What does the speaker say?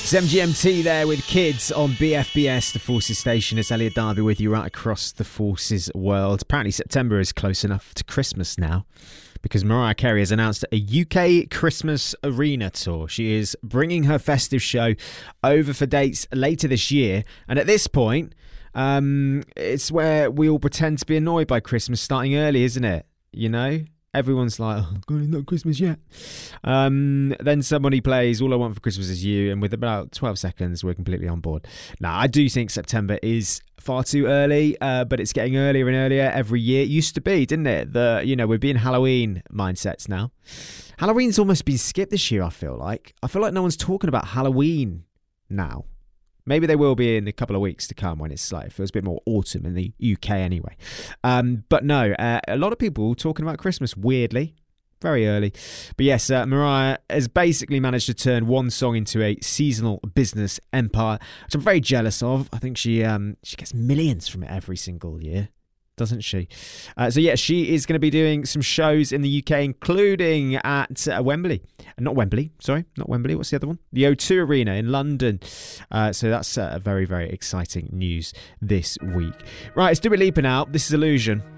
It's MGMT there with Kids on BFBS, the Forces station. It's Elliot Darby with you right across the Forces world. Apparently September is close enough to Christmas now, because Mariah Carey has announced a UK Christmas arena tour. She is bringing her festive show over for dates later this year. And at this point, it's where we all pretend to be annoyed by Christmas starting early, isn't it? You know? Everyone's like, oh, God, it's not Christmas yet. Then somebody plays All I Want for Christmas Is You, and with about 12 seconds, we're completely on board. Now, I do think September is far too early, but it's getting earlier and earlier every year. It used to be, didn't it? We're being Halloween mindsets now. Halloween's almost been skipped this year, I feel like. No one's talking about Halloween now. Maybe they will be in a couple of weeks to come when it's it feels a bit more autumn in the UK anyway. But no, a lot of people talking about Christmas, weirdly, very early. But yes, Mariah has basically managed to turn one song into a seasonal business empire, which I'm very jealous of. I think she gets millions from it every single year, doesn't she? She is going to be doing some shows in the UK, including at Wembley. Not Wembley. What's the other one? The O2 Arena in London. So that's very, very exciting news this week. Right, it's Dua Lipa now. This is Illusion.